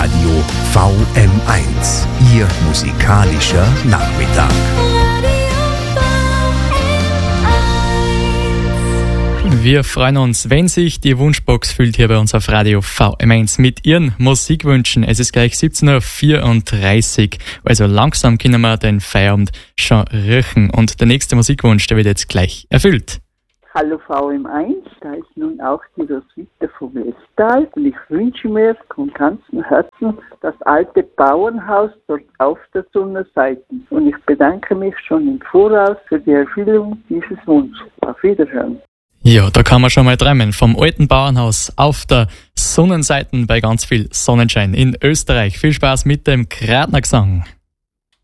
Radio VM1, Ihr musikalischer Nachmittag. Wir freuen uns, wenn sich die Wunschbox füllt hier bei uns auf Radio VM1 mit Ihren Musikwünschen. Es ist gleich 17.34 Uhr, also langsam können wir den Feierabend schon riechen. Und der nächste Musikwunsch, der wird jetzt gleich erfüllt. Hallo VM1, da ist nun auch die Roswitha vom Westtal und ich wünsche mir von ganzem Herzen das alte Bauernhaus dort auf der Sonnenseite. Und ich bedanke mich schon im Voraus für die Erfüllung dieses Wunsches. Auf Wiederhören. Ja, da kann man schon mal träumen. Vom alten Bauernhaus auf der Sonnenseite bei ganz viel Sonnenschein in Österreich. Viel Spaß mit dem Gradner Gesang.